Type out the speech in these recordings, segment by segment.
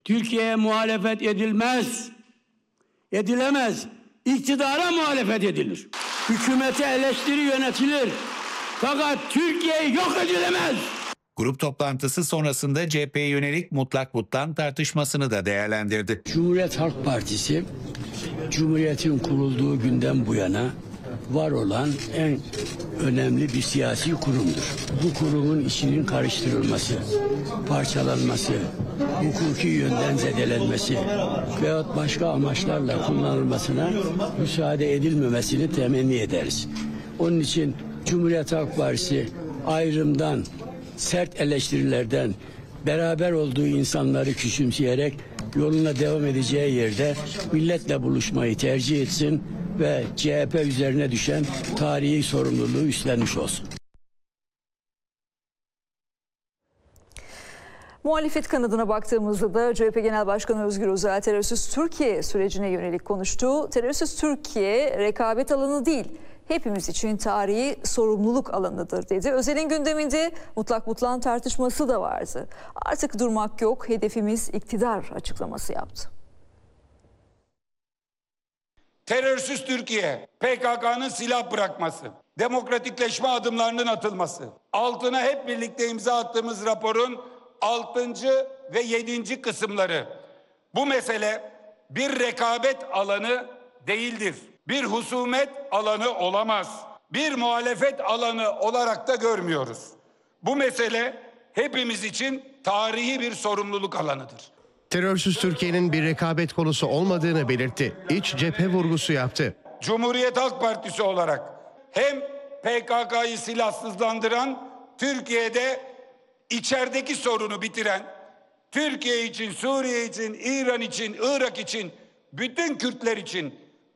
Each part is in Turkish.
Türkiye'ye muhalefet edilmez, edilemez. İktidara muhalefet edilir. Hükümete eleştiri yönetilir. Fakat Türkiye yok edilemez. Grup toplantısı sonrasında CHP'ye yönelik mutlak butlan tartışmasını da değerlendirdi. Cumhuriyet Halk Partisi, Cumhuriyet'in kurulduğu günden bu yana var olan en önemli bir siyasi kurumdur. Bu kurumun içinin karıştırılması, parçalanması, hukuki yönden zedelenmesi veyahut başka amaçlarla kullanılmasına müsaade edilmemesini temenni ederiz. Onun için Cumhuriyet Halk Partisi ayrımdan, sert eleştirilerden, beraber olduğu insanları küçümseyerek yoluna devam edeceği yerde milletle buluşmayı tercih etsin ve CHP üzerine düşen tarihi sorumluluğu üstlenmiş olsun. Muhalefet kanadına baktığımızda da CHP Genel Başkanı Özgür Özel terörsüz Türkiye sürecine yönelik konuştu. Terörsüz Türkiye rekabet alanı değil, hepimiz için tarihi sorumluluk alanıdır dedi. Özel'in gündeminde mutlak butlan tartışması da vardı. Artık durmak yok, hedefimiz iktidar açıklaması yaptı. Terörsüz Türkiye, PKK'nın silah bırakması, demokratikleşme adımlarının atılması, altına hep birlikte imza attığımız raporun 6. ve 7. kısımları. Bu mesele bir rekabet alanı değildir. Bir husumet alanı olamaz. Bir muhalefet alanı olarak da görmüyoruz. Bu mesele hepimiz için tarihi bir sorumluluk alanıdır. Terörsüz Türkiye'nin bir rekabet konusu olmadığını belirtti. İç cephe vurgusu yaptı. Cumhuriyet Halk Partisi olarak hem PKK'yı silahsızlandıran, Türkiye'de içerideki sorunu bitiren, Türkiye için, Suriye için, İran için, Irak için, bütün Kürtler için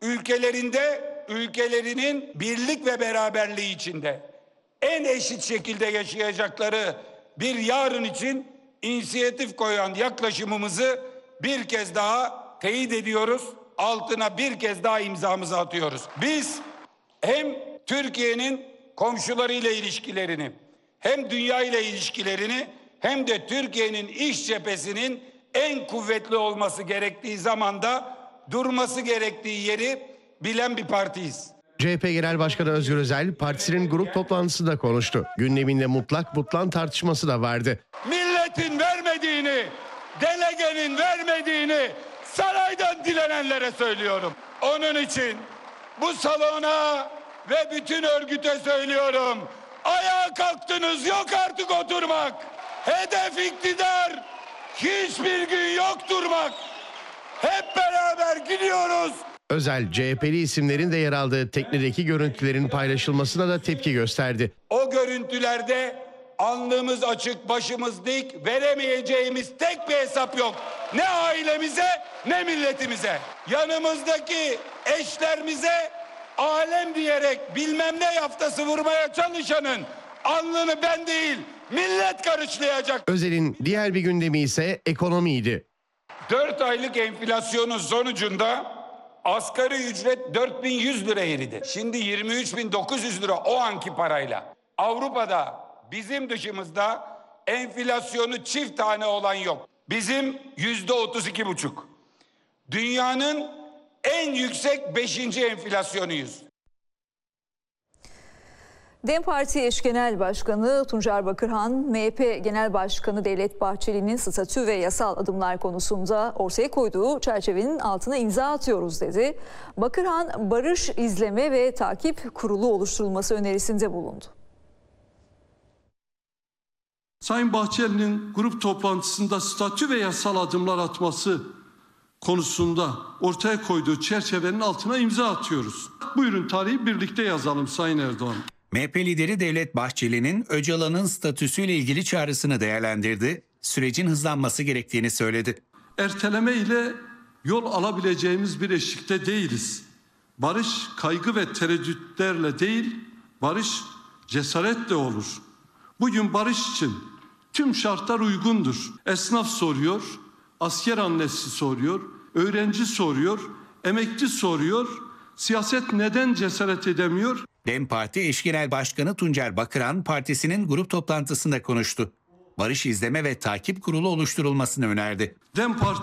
ülkelerinin birlik ve beraberliği içinde en eşit şekilde yaşayacakları bir yarın için inisiyatif koyan yaklaşımımızı bir kez daha teyit ediyoruz. Altına bir kez daha imzamızı atıyoruz. Biz hem Türkiye'nin komşularıyla ilişkilerini, hem dünya ile ilişkilerini, hem de Türkiye'nin iç cephesinin en kuvvetli olması gerektiği zamanda durması gerektiği yeri bilen bir partiyiz. CHP Genel Başkanı Özgür Özel partisinin grup toplantısında konuştu. Gündeminde mutlak butlan tartışması da vardı. Milletin vermediğini, delegenin vermediğini saraydan dilenenlere söylüyorum. Onun için bu salona ve bütün örgüte söylüyorum. Ayağa kalktınız, yok artık oturmak. Hedef iktidar. Hiçbir gün yok durmak. Hep beraber gidiyoruz. Özel, CHP'li isimlerin de yer aldığı teknedeki görüntülerin paylaşılmasına da tepki gösterdi. O görüntülerde alnımız açık, başımız dik, veremeyeceğimiz tek bir hesap yok. Ne ailemize ne milletimize. Yanımızdaki eşlerimize alem diyerek bilmem ne yaftası vurmaya çalışanın alnını ben değil, millet karışlayacak. Özel'in diğer bir gündemi ise ekonomiydi. 4 aylık enflasyonun sonucunda asgari ücret 4100 lira eridi. Şimdi 23.900 lira o anki parayla. Avrupa'da bizim dışımızda enflasyonu çift tane olan yok. Bizim %32,5. Dünyanın en yüksek 5. enflasyonuyuz. DEM Parti eş genel başkanı Tuncer Bakırhan, MHP Genel Başkanı Devlet Bahçeli'nin statü ve yasal adımlar konusunda ortaya koyduğu çerçevenin altına imza atıyoruz dedi. Bakırhan, barış izleme ve takip kurulu oluşturulması önerisinde bulundu. Sayın Bahçeli'nin grup toplantısında statü ve yasal adımlar atması konusunda ortaya koyduğu çerçevenin altına imza atıyoruz. Buyurun tarihi birlikte yazalım Sayın Erdoğan. MHP lideri Devlet Bahçeli'nin Öcalan'ın statüsüyle ilgili çağrısını değerlendirdi. Sürecin hızlanması gerektiğini söyledi. Erteleme ile yol alabileceğimiz bir eşikte değiliz. Barış kaygı ve tereddütlerle değil, barış cesaretle olur. Bugün barış için tüm şartlar uygundur. Esnaf soruyor, asker annesi soruyor, öğrenci soruyor, emekli soruyor. Siyaset neden cesaret edemiyor? DEM Parti eş genel başkanı Tuncer Bakıran partisinin grup toplantısında konuştu. Barış izleme ve takip kurulu oluşturulmasını önerdi. DEM Parti